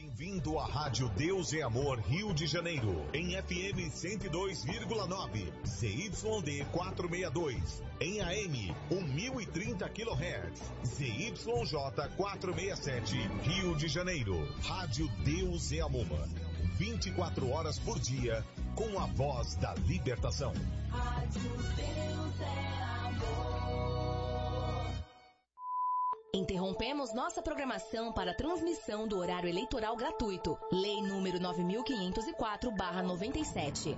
Bem-vindo à Rádio Deus é Amor Rio de Janeiro, em FM 102,9, ZYD 462, em AM 1030 kHz, ZYJ 467, Rio de Janeiro. Rádio Deus é Amor, 24 horas por dia, com a voz da libertação. Rádio Deus é Amor. Interrompemos nossa programação para a transmissão do horário eleitoral gratuito. Lei número 9504/97.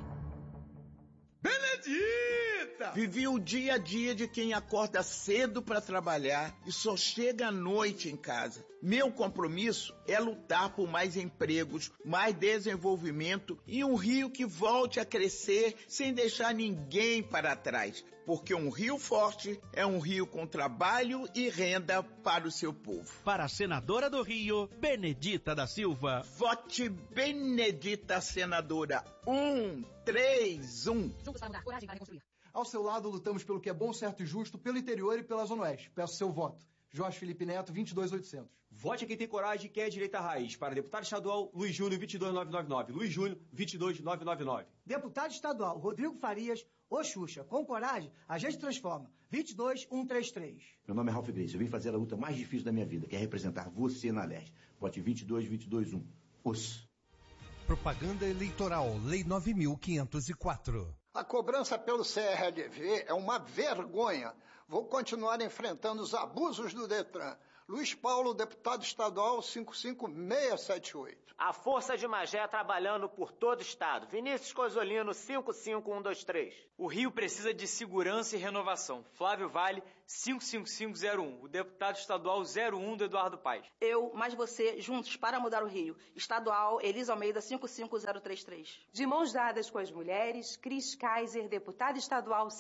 Benedita! Vivi o dia a dia de quem acorda cedo para trabalhar e só chega à noite em casa. Meu compromisso é lutar por mais empregos, mais desenvolvimento e um Rio que volte a crescer sem deixar ninguém para trás. Porque um Rio forte é um Rio com trabalho e renda para o seu povo. Para a senadora do Rio, Benedita da Silva. Vote Benedita, senadora. 131. Juntos para mudar, coragem para construir. Ao seu lado, lutamos pelo que é bom, certo e justo, pelo interior e pela Zona Oeste. Peço seu voto. Jorge Felipe Neto, 22.800. Vote a quem tem coragem e quer a direita raiz. Para deputado estadual, Luiz Júnior, 22.999. Luiz Júnior, 22.999. Deputado estadual, Rodrigo Farias, ô Xuxa, com coragem, a gente transforma. 22.133. Meu nome é Ralph Grace. Eu vim fazer a luta mais difícil da minha vida, que é representar você na Leste. Vote 22.221. Os. Propaganda eleitoral, Lei 9.504. A cobrança pelo CRLV é uma vergonha. Vou continuar enfrentando os abusos do Detran. Luiz Paulo, deputado estadual 55678. A Força de Magé trabalhando por todo o estado. Vinícius Cosolino, 55123. O Rio precisa de segurança e renovação. Flávio Vale, 55501. O deputado estadual 01 do Eduardo Paes. Eu, mais você, juntos para mudar o Rio. Estadual Elisa Almeida, 55033. De mãos dadas com as mulheres, Cris Kaiser, deputado estadual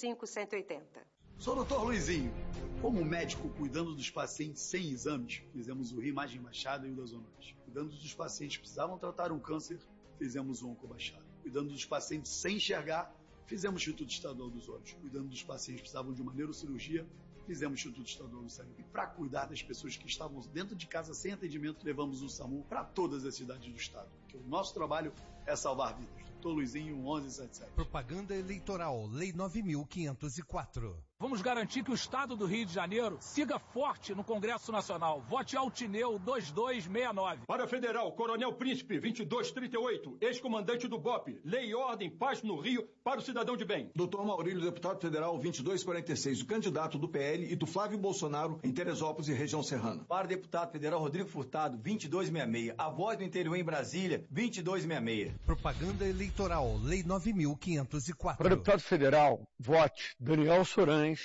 55180. Sou o Dr. Luizinho. Como médico cuidando dos pacientes sem exames, fizemos o Rio Imagem Baixada e o da Zona Oeste. Cuidando dos pacientes que precisavam tratar um câncer, fizemos o Onco Baixada. Cuidando dos pacientes sem enxergar, fizemos o Instituto Estadual dos Olhos. Cuidando dos pacientes que precisavam de uma neurocirurgia, fizemos o Instituto Estadual do Cérebro. E para cuidar das pessoas que estavam dentro de casa sem atendimento, levamos o SAMU para todas as cidades do estado. Porque o nosso trabalho é salvar vidas. Dr. Luizinho, 1177. Propaganda eleitoral, Lei 9.504. Vamos garantir que o Estado do Rio de Janeiro siga forte no Congresso Nacional. Vote Altineu 2269. Para a Federal, Coronel Príncipe 2238, ex-comandante do BOP. Lei e ordem, paz no Rio para o cidadão de bem. Doutor Maurílio, deputado federal 2246, o candidato do PL e do Flávio Bolsonaro em Teresópolis e região serrana. Para o deputado federal Rodrigo Furtado, 2266. A voz do interior em Brasília, 2266. Propaganda eleitoral, Lei 9.504. Para o deputado federal, vote Daniel Sorães,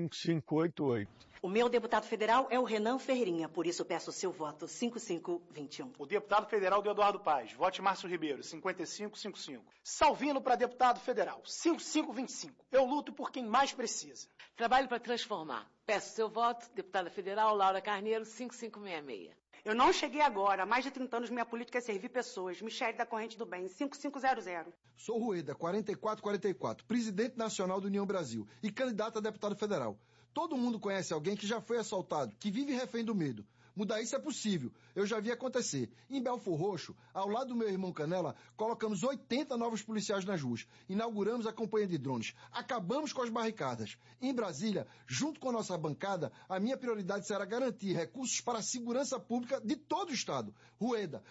5588. O meu deputado federal é o Renan Ferreirinha, por isso peço o seu voto, 5521. O deputado federal do Eduardo Paes, vote Márcio Ribeiro, 5555. Salvino para deputado federal, 5525. Eu luto por quem mais precisa. Trabalho para transformar. Peço seu voto, deputada federal Laura Carneiro, 5566. Eu não cheguei agora. Há mais de 30 anos minha política é servir pessoas. Michele da Corrente do Bem, 5500. Sou Rueda, 4444, presidente nacional do União Brasil e candidato a deputado federal. Todo mundo conhece alguém que já foi assaltado, que vive refém do medo. Mudar isso é possível. Eu já vi acontecer. Em Belfor Roxo, ao lado do meu irmão Canela, colocamos 80 novos policiais nas ruas. Inauguramos a campanha de drones. Acabamos com as barricadas. Em Brasília, junto com a nossa bancada, a minha prioridade será garantir recursos para a segurança pública de todo o estado. Rueda,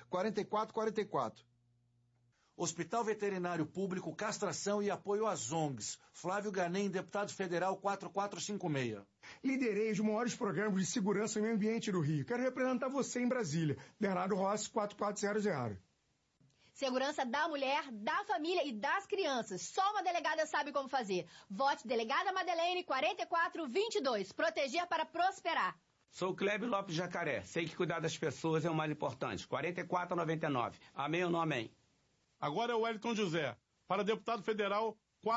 4444. Hospital Veterinário Público, castração e apoio às ONGs. Flávio Ganem, deputado federal 4456. Liderei os maiores programas de segurança e meio ambiente do Rio. Quero representar você em Brasília. Bernardo Rossi, 4400. Segurança da mulher, da família e das crianças. Só uma delegada sabe como fazer. Vote delegada Madeleine, 4422. Proteger para prosperar. Sou Clébio Lopes Jacaré. Sei que cuidar das pessoas é o mais importante. 4499. Amém ou não amém? Agora é o Wellington José. Para deputado federal,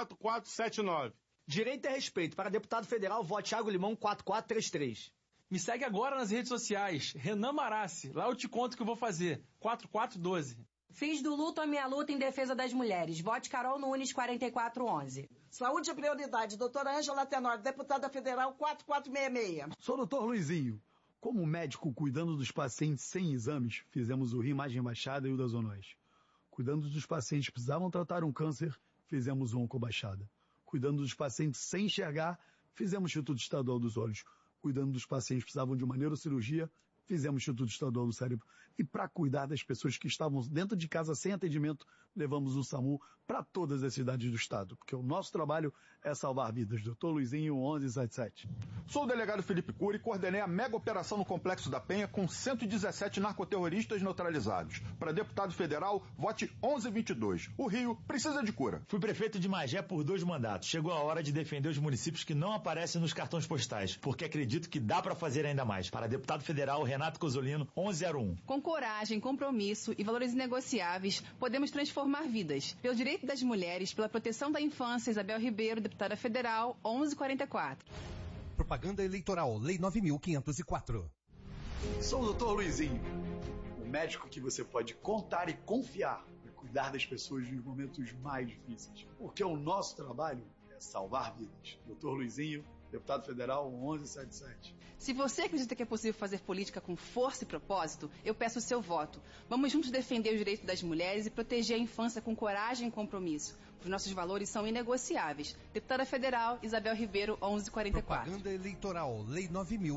4479. Direito e respeito. Para deputado federal, vote Thiago Limão, 4433. Me segue agora nas redes sociais. Renan Marassi. Lá eu te conto o que eu vou fazer. 4412. Fiz do luto a minha luta em defesa das mulheres. Vote Carol Nunes, 4411. Saúde é prioridade. Doutora Ângela Tenório, deputada federal, 4466. Sou o Dr. Luizinho. Como médico cuidando dos pacientes sem exames, fizemos o Rio Imagem Baixada e o da Zona Oeste. Cuidando dos pacientes que precisavam tratar um câncer, fizemos o Oncobaixada. Cuidando dos pacientes sem enxergar, fizemos o Instituto Estadual dos Olhos. Cuidando dos pacientes que precisavam de uma neurocirurgia, fizemos o Instituto Estadual do Cérebro. E para cuidar das pessoas que estavam dentro de casa sem atendimento, levamos o SAMU para todas as cidades do estado. Porque o nosso trabalho é salvar vidas. Dr. Luizinho, 1177. Sou o delegado Felipe Cury e coordenei a mega operação no Complexo da Penha com 117 narcoterroristas neutralizados. Para deputado federal, vote 1122. O Rio precisa de cura. Fui prefeito de Magé por 2 mandatos. Chegou a hora de defender os municípios que não aparecem nos cartões postais, porque acredito que dá para fazer ainda mais. Para deputado federal, Renato Cozzolino, 1101. Com coragem, compromisso e valores inegociáveis, podemos transformar vidas. Pelo direito das mulheres, pela proteção da infância, Isabel Ribeiro, deputada federal, 1144. Propaganda eleitoral, Lei 9.504. Sou o Dr. Luizinho, o médico que você pode contar e confiar para cuidar das pessoas nos momentos mais difíceis. Porque o nosso trabalho é salvar vidas. Dr. Luizinho, deputado federal, 1177. Se você acredita que é possível fazer política com força e propósito, eu peço o seu voto. Vamos juntos defender os direitos das mulheres e proteger a infância com coragem e compromisso. Os nossos valores são inegociáveis. Deputada federal, Isabel Ribeiro, 1144. Propaganda eleitoral, Lei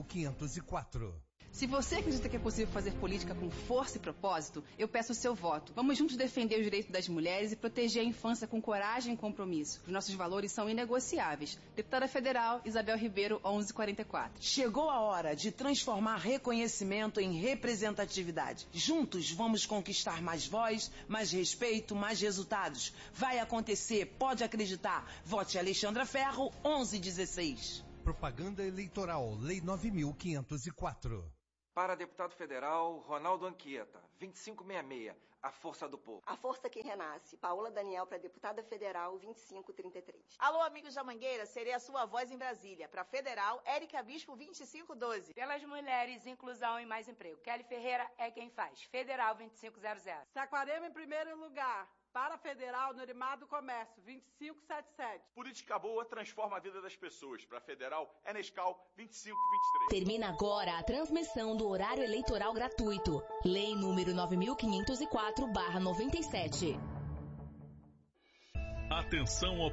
9.504. Se você acredita que é possível fazer política com força e propósito, eu peço o seu voto. Vamos juntos defender os direitos das mulheres e proteger a infância com coragem e compromisso. Os nossos valores são inegociáveis. Deputada federal, Isabel Ribeiro, 1144. Chegou a hora de transformar reconhecimento em representatividade. Juntos vamos conquistar mais voz, mais respeito, mais resultados. Vai acontecer, pode acreditar. Vote Alexandra Ferro, 1116. Propaganda eleitoral, Lei 9.504. Para deputado federal, Ronaldo Anchieta, 2566, a força do povo. A força que renasce. Paola Daniel para deputada federal, 2533. Alô, amigos da Mangueira, serei a sua voz em Brasília. Para federal, Érica Bispo, 2512. Pelas mulheres, inclusão e mais emprego. Kelly Ferreira é quem faz. Federal, 2500. Saquarema em primeiro lugar. Para federal, Norimado Comércio, 2577. Política boa transforma a vida das pessoas. Para federal, é Nescau, 2523. Termina agora a transmissão do horário eleitoral gratuito. Lei número 9.504/97. Atenção ao